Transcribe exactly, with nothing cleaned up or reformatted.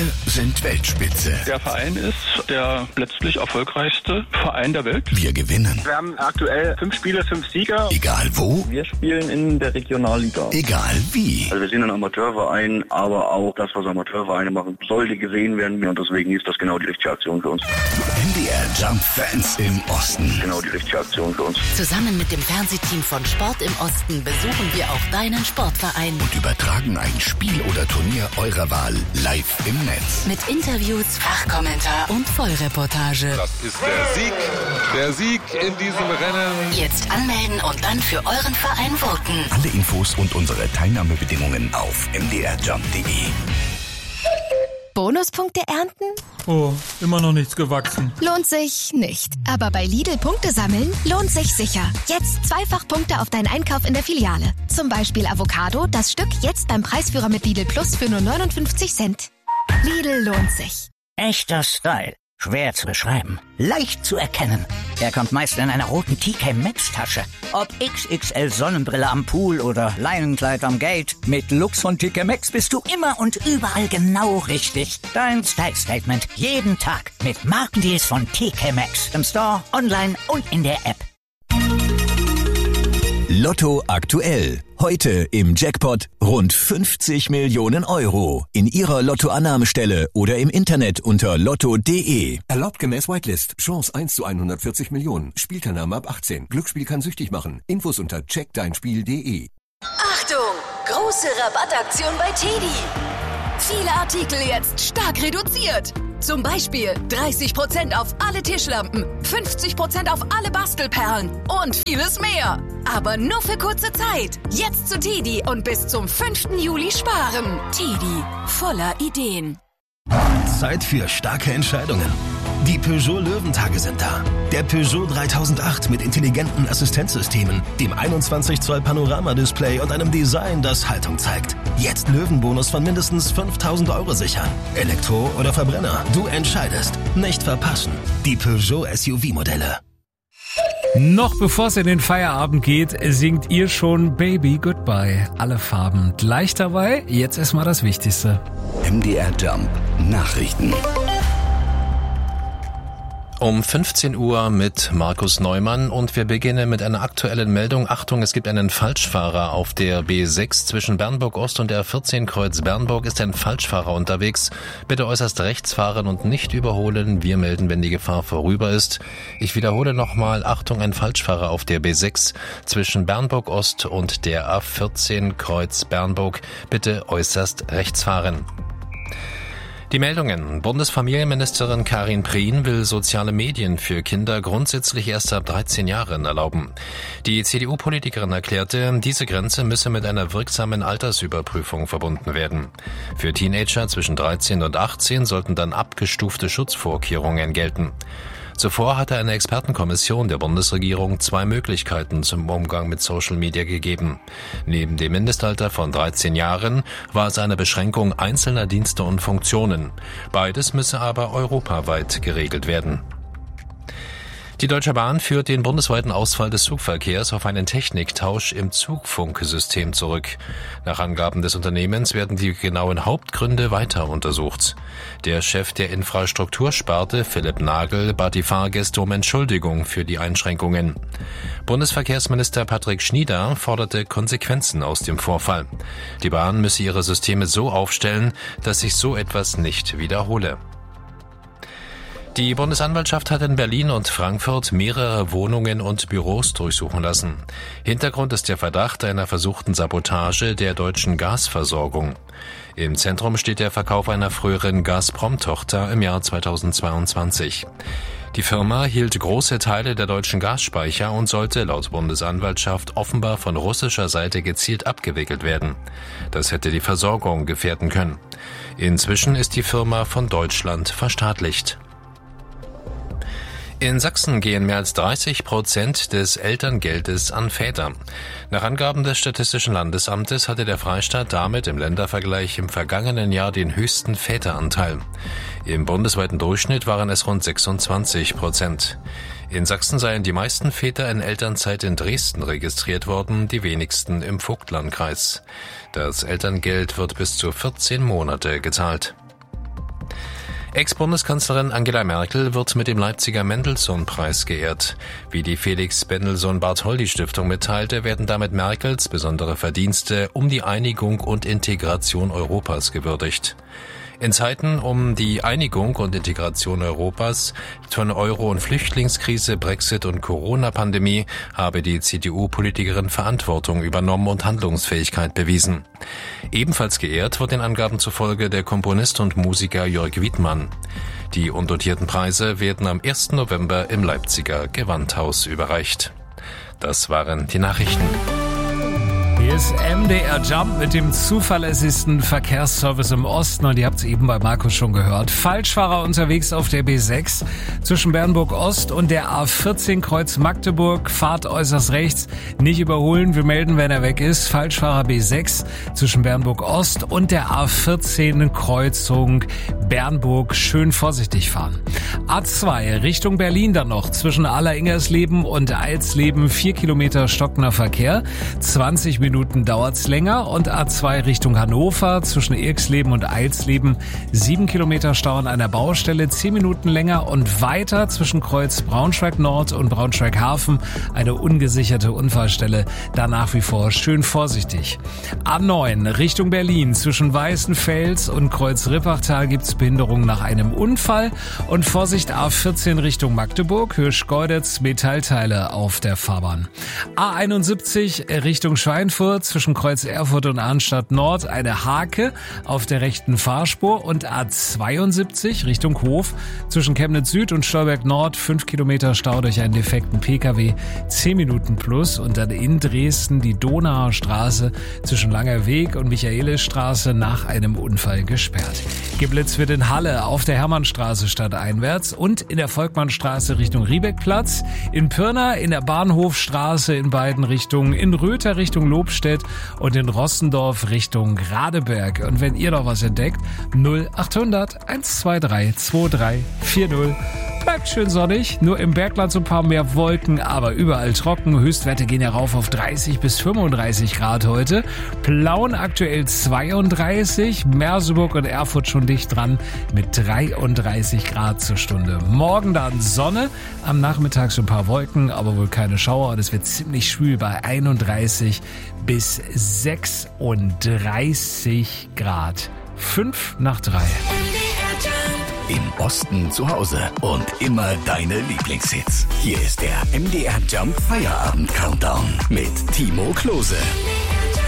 Wir sind Weltspitze. Der Verein ist der letztlich erfolgreichste Verein der Welt. Wir gewinnen. Wir haben aktuell fünf Spiele, fünf Sieger. Egal wo. Wir spielen in der Regionalliga. Egal wie. Also wir sind ein Amateurverein, aber auch das, was Amateurvereine machen, sollte gesehen werden. Und deswegen ist das genau die richtige Aktion für uns. M D R Jump Fans im Osten. Genau die richtige Aktion für uns. Zusammen mit dem Fernsehteam von Sport im Osten besuchen wir auch deinen Sportverein. Und übertragen ein Spiel oder Turnier eurer Wahl live im Netz. Mit Interviews, Fachkommentar und Vollreportage. Das ist der Sieg, der Sieg in diesem Rennen. Jetzt anmelden und dann für euren Verein voten. Alle Infos und unsere Teilnahmebedingungen auf m d r jump punkt d e. Bonuspunkte ernten? Oh, immer noch nichts gewachsen. Lohnt sich nicht. Aber bei Lidl Punkte sammeln lohnt sich sicher. Jetzt zweifach Punkte auf deinen Einkauf in der Filiale. Zum Beispiel Avocado, das Stück jetzt beim Preisführer mit Lidl Plus für nur neunundfünfzig Cent. Lidl lohnt sich. Echter Style. Schwer zu beschreiben. Leicht zu erkennen. Er kommt meist in einer roten T K Maxx Tasche. Ob X X L Sonnenbrille am Pool oder Leinenkleid am Gate. Mit Lux von T K Maxx bist du immer und überall genau richtig. Dein Style Statement. Jeden Tag. Mit Markendeals von T K Maxx. Im Store, online und in der App. Lotto aktuell. Heute im Jackpot rund fünfzig Millionen Euro. In Ihrer Lottoannahmestelle oder im Internet unter lotto punkt d e. Erlaubt gemäß Whitelist. Chance eins zu hundertvierzig Millionen. Spielteilnahme ab achtzehn. Glücksspiel kann süchtig machen. Infos unter check dein spiel punkt d e. Achtung! Große Rabattaktion bei Teddy. Viele Artikel jetzt stark reduziert. Zum Beispiel dreißig Prozent auf alle Tischlampen, fünfzig Prozent auf alle Bastelperlen und vieles mehr. Aber nur für kurze Zeit. Jetzt zu Teddy und bis zum fünften Juli sparen. Teddy, voller Ideen. Zeit für starke Entscheidungen. Die Peugeot Löwentage sind da. Der Peugeot dreitausendacht mit intelligenten Assistenzsystemen, dem einundzwanzig Zoll Panoramadisplay und einem Design, das Haltung zeigt. Jetzt Löwenbonus von mindestens fünftausend Euro sichern. Elektro oder Verbrenner, du entscheidest. Nicht verpassen. Die Peugeot S U V-Modelle. Noch bevor es in den Feierabend geht, singt ihr schon Baby Goodbye. Alle Farben gleich dabei. Jetzt erstmal das Wichtigste. M D R Jump Nachrichten. Um fünfzehn Uhr mit Markus Neumann und wir beginnen mit einer aktuellen Meldung. Achtung, es gibt einen Falschfahrer auf der B sechs zwischen Bernburg Ost und der vierzehn Kreuz Bernburg ist ein Falschfahrer unterwegs. Bitte äußerst rechts fahren und nicht überholen. Wir melden, wenn die Gefahr vorüber ist. Ich wiederhole nochmal, Achtung, ein Falschfahrer auf der B sechs zwischen Bernburg Ost und der A vierzehn Kreuz Bernburg. Bitte äußerst rechts fahren. Die Meldungen. Bundesfamilienministerin Karin Prien will soziale Medien für Kinder grundsätzlich erst ab dreizehn Jahren erlauben. Die C D U-Politikerin erklärte, diese Grenze müsse mit einer wirksamen Altersüberprüfung verbunden werden. Für Teenager zwischen dreizehn und achtzehn sollten dann abgestufte Schutzvorkehrungen gelten. Zuvor hatte eine Expertenkommission der Bundesregierung zwei Möglichkeiten zum Umgang mit Social Media gegeben. Neben dem Mindestalter von dreizehn Jahren war es eine Beschränkung einzelner Dienste und Funktionen. Beides müsse aber europaweit geregelt werden. Die Deutsche Bahn führt den bundesweiten Ausfall des Zugverkehrs auf einen Techniktausch im Zugfunksystem zurück. Nach Angaben des Unternehmens werden die genauen Hauptgründe weiter untersucht. Der Chef der Infrastruktursparte, Philipp Nagel, bat die Fahrgäste um Entschuldigung für die Einschränkungen. Bundesverkehrsminister Patrick Schnieder forderte Konsequenzen aus dem Vorfall. Die Bahn müsse ihre Systeme so aufstellen, dass sich so etwas nicht wiederhole. Die Bundesanwaltschaft hat in Berlin und Frankfurt mehrere Wohnungen und Büros durchsuchen lassen. Hintergrund ist der Verdacht einer versuchten Sabotage der deutschen Gasversorgung. Im Zentrum steht der Verkauf einer früheren Gazprom-Tochter im Jahr zweitausendzweiundzwanzig. Die Firma hielt große Teile der deutschen Gasspeicher und sollte laut Bundesanwaltschaft offenbar von russischer Seite gezielt abgewickelt werden. Das hätte die Versorgung gefährden können. Inzwischen ist die Firma von Deutschland verstaatlicht. In Sachsen gehen mehr als dreißig Prozent des Elterngeldes an Väter. Nach Angaben des Statistischen Landesamtes hatte der Freistaat damit im Ländervergleich im vergangenen Jahr den höchsten Väteranteil. Im bundesweiten Durchschnitt waren es rund sechsundzwanzig Prozent. In Sachsen seien die meisten Väter in Elternzeit in Dresden registriert worden, die wenigsten im Vogtlandkreis. Das Elterngeld wird bis zu vierzehn Monate gezahlt. Ex-Bundeskanzlerin Angela Merkel wird mit dem Leipziger Mendelssohn-Preis geehrt. Wie die Felix-Mendelssohn-Bartholdy-Stiftung mitteilte, werden damit Merkels besondere Verdienste um die Einigung und Integration Europas gewürdigt. In Zeiten um die Einigung und Integration Europas von Euro- und Flüchtlingskrise, Brexit und Corona-Pandemie habe die C D U-Politikerin Verantwortung übernommen und Handlungsfähigkeit bewiesen. Ebenfalls geehrt wird den Angaben zufolge der Komponist und Musiker Jörg Wiedmann. Die undotierten Preise werden am ersten November im Leipziger Gewandhaus überreicht. Das waren die Nachrichten. Hier ist M D R Jump mit dem zuverlässigsten Verkehrsservice im Osten und ihr habt es eben bei Markus schon gehört. Falschfahrer unterwegs auf der B sechs zwischen Bernburg Ost und der A vierzehn Kreuz Magdeburg. Fahrt äußerst rechts, nicht überholen, wir melden, wenn er weg ist. Falschfahrer B sechs zwischen Bernburg Ost und der A vierzehn Kreuzung Bernburg. Schön vorsichtig fahren. A zwei Richtung Berlin dann noch zwischen Aller-Ingersleben und Alsleben. Vier Kilometer stockender Verkehr. zwanzig Minuten dauert's länger und A zwei Richtung Hannover zwischen Irksleben und Eilsleben sieben Kilometer Stau an einer Baustelle, zehn Minuten länger und weiter zwischen Kreuz Braunschweig Nord und Braunschweig Hafen eine ungesicherte Unfallstelle, da nach wie vor schön vorsichtig. A neun Richtung Berlin zwischen Weißenfels und Kreuz Rippachtal gibt's Behinderungen nach einem Unfall und Vorsicht A vierzehn Richtung Magdeburg, Hirschgeuditz, Metallteile auf der Fahrbahn. A einundsiebzig Richtung Schweinfurt zwischen Kreuz Erfurt und Arnstadt Nord eine Hake auf der rechten Fahrspur und A zweiundsiebzig Richtung Hof zwischen Chemnitz Süd und Stolberg Nord fünf Kilometer Stau durch einen defekten Pkw, zehn Minuten plus und dann in Dresden die Donauer Straße zwischen Langer Weg und Michaelisstraße nach einem Unfall gesperrt. Geblitzt wird in Halle auf der Hermannstraße stadteinwärts und in der Volkmannstraße Richtung Riebeckplatz, in Pirna in der Bahnhofstraße in beiden Richtungen, in Röther Richtung Lobstedt und in Rossendorf Richtung Radeberg. Und wenn ihr noch was entdeckt, null achthundert eins zwei drei zwei drei vier null. Bleibt schön sonnig, nur im Bergland so ein paar mehr Wolken, aber überall trocken. Höchstwerte gehen ja rauf auf dreißig bis fünfunddreißig Grad heute. Plauen aktuell zweiunddreißig, Merseburg und Erfurt schon dicht dran mit dreiunddreißig Grad zur Stunde. Morgen dann Sonne, am Nachmittag so ein paar Wolken, aber wohl keine Schauer und es wird ziemlich schwül bei einunddreißig bis sechsunddreißig Grad. Fünf nach drei. Im Osten zu Hause und immer deine Lieblingshits. Hier ist der M D R Jump Feierabend Countdown mit Timo Klose.